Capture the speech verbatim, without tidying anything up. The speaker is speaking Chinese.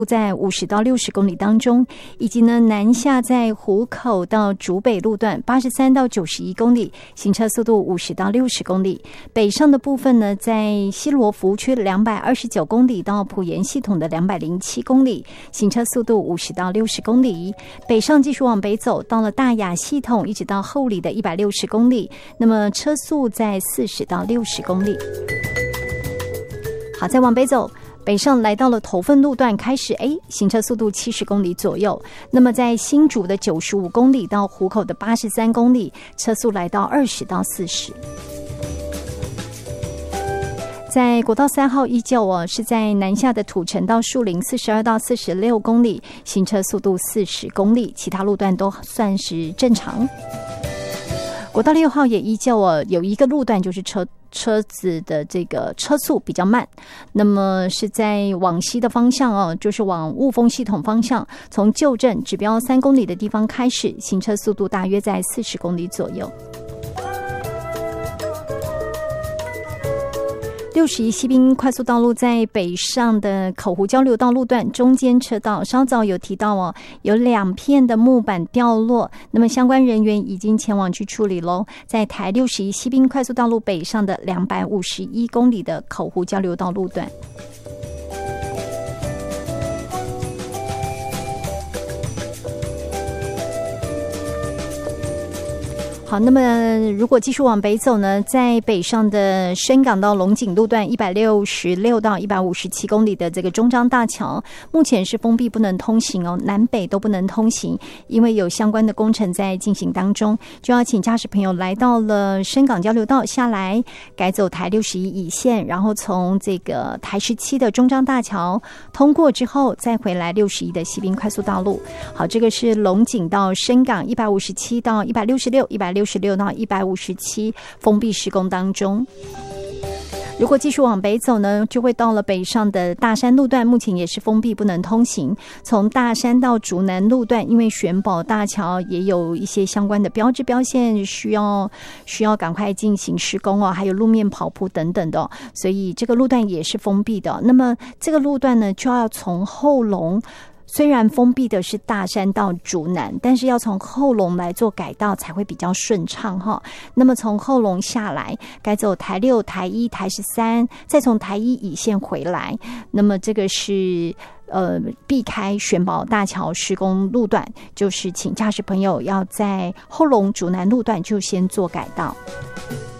在五十到六十公里当中，以及呢南下在湖口到竹北路段八十三到九十一公里，行车速度五十到六十公里。北上的部分呢，在西螺服务区两百二十九公里到埔盐系统的两百零七公里，行车速度五十到六十公里。北上继续往北走，到了大雅系统一直到后里的一百六十公里，那么车速在四十到六十公里。好，再往北走。北上来到了头份路段，开始哎，行车速度七十公里左右。那么在新竹的九十五公里到湖口的八十三公里，车速来到二十到四十。在国道三号依旧哦，是在南下的土城到树林四十二到四十六公里，行车速度四十公里，其他路段都算是正常。国道六号也依旧哦，有一个路段就是车。车子的这个车速比较慢，那么是在往西的方向哦，就是往雾峰系统方向，从旧镇指标三公里的地方开始，行车速度大约在四十公里左右。六十一西滨快速道路在北上的口湖交流道路段中间车道，稍早有提到哦，有两片的木板掉落，那么相关人员已经前往去处理喽。在台六十一西滨快速道路北上的两百五十一公里的口湖交流道路段。好，那么如果继续往北走呢，在北上的深港到龙井路段一百六十六到一百五十七公里的这个中彰大桥，目前是封闭不能通行哦，南北都不能通行，因为有相关的工程在进行当中，就要请驾驶朋友来到了深港交流道下来，改走台六十一乙线，然后从这个台十七的中彰大桥通过之后，再回来六十一的西滨快速道路。好，这个是龙井到深港一百五十七到一百六十六、一百六十六到一百五十七封闭施工当中。如果继续往北走呢，就会到了北上的大山路段，目前也是封闭不能通行。从大山到竹南路段，因为玄宝大桥也有一些相关的标志标线需要需要赶快进行施工哦，还有路面跑铺等等的，所以这个路段也是封闭的。那么这个路段呢，就要从后龙。虽然封闭的是大山到竹南，但是要从后龙来做改道才会比较顺畅哈。那么从后龙下来，该走台六、台一、台十三，再从台一乙线回来。那么这个是呃避开玄宝大桥施工路段，就是请驾驶朋友要在后龙竹南路段就先做改道。